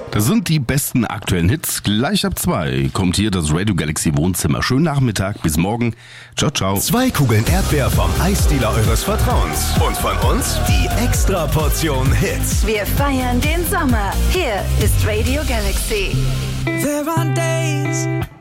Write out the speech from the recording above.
Das sind die besten aktuellen Hits. Gleich ab 2 kommt hier das Radio Galaxy Wohnzimmer. Schönen Nachmittag, bis morgen. Ciao, ciao. 2 Kugeln Erdbeer vom Eisdealer eures Vertrauens. Und von uns die Extra-Portion Hits. Wir feiern den Sommer. Hier ist Radio Galaxy. There are days